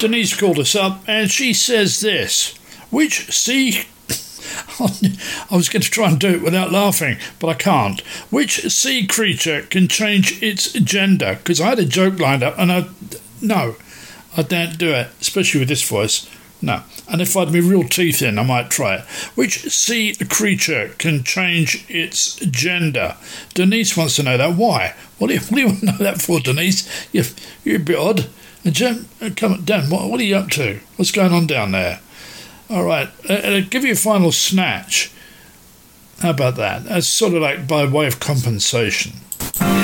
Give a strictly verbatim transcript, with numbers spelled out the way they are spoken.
Denise called us up and she says this. Which sea... I was going to try and do it without laughing, but I can't. Which sea creature can change its gender? Because I had a joke lined up and I... No, I don't do it, especially with this voice. No. And if I had my real teeth in, I might try it. Which sea creature can change its gender? Denise wants to know that. Why? What do you, what do you want to know that for, Denise? You're, you're a bit odd. And Jem, come on, Dan, what, what are you up to? What's going on down there? All right, uh, I'll give you a final snatch. How about that? That's sort of like by way of compensation.